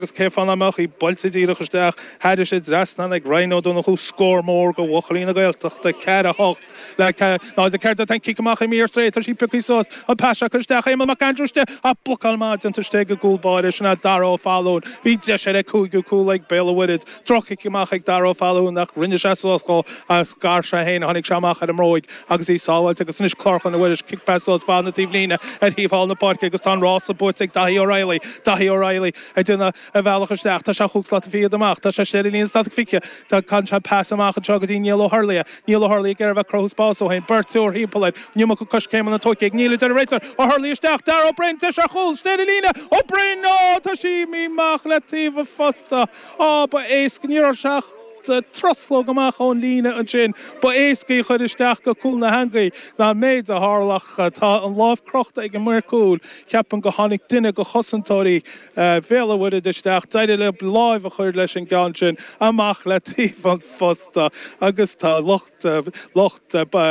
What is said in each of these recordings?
agus céfan amach í bolte díirechasteach heidir sé drasna ag Rhino donna chu scór mór go bhlína gailteach de ceir a hocht le ná a ceir tan kicamach mí straight sí pecisás an peise chusteach éime mac andrúste a bucal máid an tuiste go gúlbáir sinna dará fáún hí de sé le cúgu cool like Bellwood trochi cimach ag dará fáún nach rinne seáá a gar se héin hannig seach am roiig agus í sáil agus nis chlárchan bhfuidir kickpasá fána tíhlína a híháil na park agus tá Ross a bút ag Dahi O'Reilly a duna a bhealachaisteach tá se chuúsla a fiad amach tá se sé líon sta fice tá can se pass amach an tragad Níl O'Harley gar bheith crospá ó hain Bertúr hípalaid nniuach go cos céim an toic ag Níl Generator ó Harley isteach dar ó Brent te se chuúil stead lína ó Brent nó tá sí míach le tíh fosta á ba écníar seach trosflog amach ón lína an sin ba éiscí chud isteach go cool na hangaí na méid a hálach tá an láh crochta ag an mar cool ceapan go tháinig duine go chosantóirí bhéalahfuid isteach taidir le láimh a chuir leis an gan sin amach le tíh an fosta agus tá locht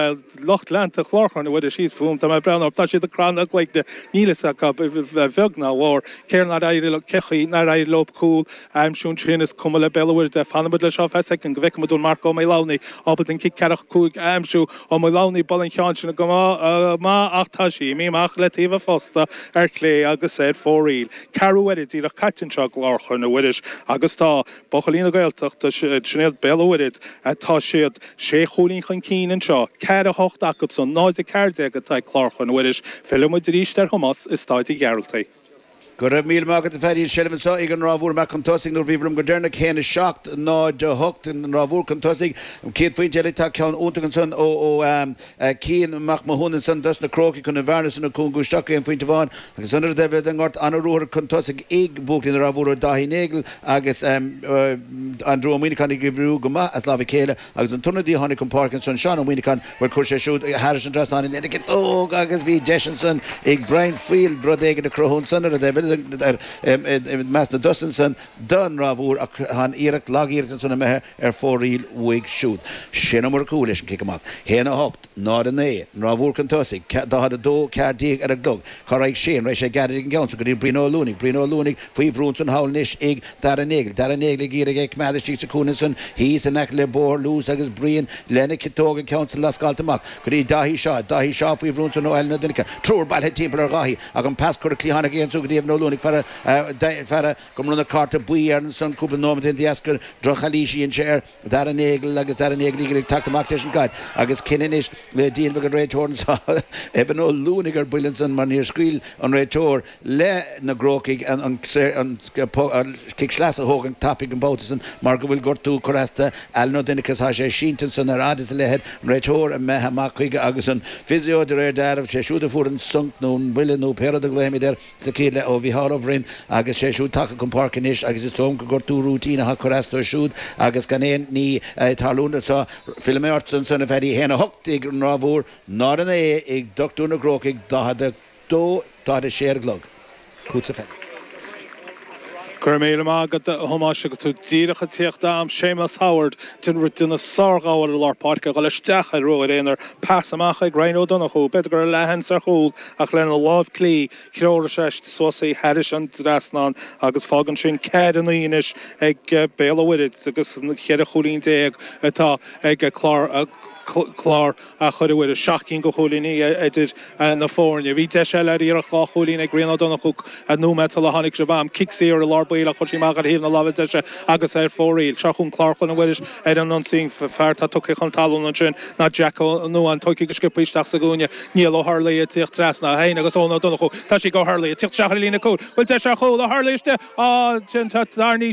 lenta chlárchan bhfuidir siad fum tá mai breanach tá siad a cránach le de nílas a bhegna bhór céir na éidir le cechaí na éidir lob cool aimsún sin is cum le Bellwood de fanabud le seo fesic an gveic madún Marco Mailani abad an kick carach cúig amsú ó Mailani ball an chean sin go má achtáisi míach le tíh fosta clé agus fóríl carú í a caiinseach láchar na bhuiidir agus tá bochalína gailteach sinnéad Bellwood tá siad sé cholín chun cían seo ceir a hocht acu son 9 ceirde go tá chláchar na bhuiidir filmid ríiste Hamas is táid i gearaltaí. Go raibh míle mágad a ferrí seilmsá ag an rábhúr me chuntósigh nó bhíbrum go déirna chéna seacht ná de hocht an rábhúr chuntósigh céad faoin deala tá ceann úntagan san ó cían amach mahúna san dus na croci chun na bharna san na cún gúisteach an faointe bháin agus anar deibh an gort an ruúr chuntósigh ag búchlín na rábhúr Dahi Nagel agus an dromínicán ag brú go ma as lábh chéile agus an tunadí tháinig chun parkin san seán mínicán bhfuil chuir sé siúd Harris an drastáin in inic agus bhí Jeshenson ag Brian Field brod éige na crohún san ar a deibh meas na dusan san dun rábhúr han iirecht lagíirecht sanna methe fóríl uig siúd. Sin mar cool leis an kick amach. Héna hocht ná an é rábhúr chuntósigh dá had a dó ceardíag ar a dog. Choraigh sin rééis sé gadig an gceann go dtí Brino Lúnig faoi bhrún san háilnis ag dar a négel gíra ag meadistí sa cúna san hí san nec le bór lús agus bríon lena citóga ceann las galtamach. Go dtí Dahi seo faoi bhrún san óilna dunica. Trúr bailthe timppla ar gahi ag an pas chuir clíhanna géan sú go dtíobh Lúnig fer go runna carta buí ar an san cúpla nómad in diascar drochalísí an séir dar a négel agus dar a négel ag tactamach an gaiid agus cinis le díon bag an réitórnsá eben ó Lúnig ar builan san mar níor scríl an réitór le na grócaigh an kick slas a hógan tapig an bótasan mar go bhfuil gortú chorasta alno dunicas há sé síntan san ar adis lehead an réitór a methe chuige agus an physio de réir darmh sé siúda fuair an sunk nó buileanú péad a gléimidir sa céile ó bhí Harvrin agus sé siúd take chun parkinis agus is tom go gortú rútína ha chorasta siúd agus gan éon ní talúna sa filméartsan sanna bheití héna hocht ag an rábhúr ná an é ag doctú na grócaigh dá a séirglog. Cúta fe. Gur méile mágad a thomáise go tú díirecha tíocht am Seamus Howard duna sargáir lár parca go leisteach a roiid éonar pass amach ag Rhino Donachú, beidir gur lehan ar chúl ach lena láh clí ceóra seist sosaí Harris an drasnán agus fágan sin cead an íonis ag Bellwood agus chead a choulín déag atá ag chlár a chuir bhfuir seaachcín go cholíní idir na fórne. Bhí de se le íar chá cholín ag Rhino Donachú a nómetal a tháinig se bham kicksaí ar a lábaí a chuirtí mágad híomh na labh deise agus ar fóríil seachún chlárchan a bhfuidir ar an nonsing fearta tucha chun talún an sin na Jack nó an toici go skipíisteach sa gúne Níl O'Harley a tíocht trasna hain agus óna Donachú tá sí go Harley a tíocht seach lína cúd. Bhfuil de se chó a Harleyiste á sin darní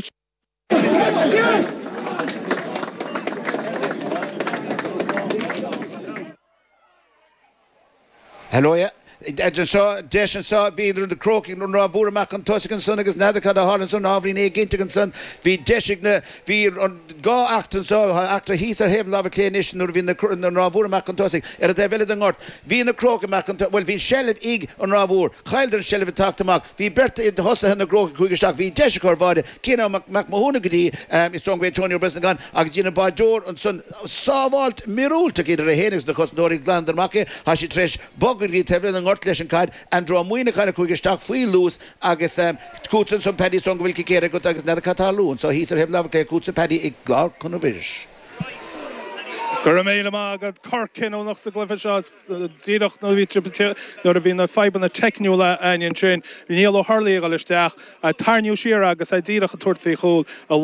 Hello, yeah. Deis sa bíidir de croking nó rábhúr amach an tosagan san agus nadachad a hálan san ábhrín é gintagan san bhí deisig na bhí an gá achtan sa achta hís ar hebh lábh cléanis nó bhí na rábhúr amach an tosig ar a d bheile an gort hí na croc amach an well hí sellad ig an rábhúr chail an sellad tachtamach hí berta i hosa na croc chuigisteach hí deisig ar bháide cína mac mahúna gotí is strong way Tony Bresson gan agus dína bájór an san sábháilt mirúlta idir a héanagus na cosnóirí glandar mace há si treis bogarí teflin an ngort leis an card an dro muoine kind of chuigeisteach faoi lús agus cútan son paddy son bhfuil céire go agus na Catalún, so hís heb lava cúta paddy ag glár chun bhis. Gur méile agad Corkin ó nach sa glyfa seo díoch nó bhí nó a bhí na feban na techniúla aon sin, bhí níl ó Harlaí go leisteach a tarniú siar agus a díoch a tuairt faoi chóil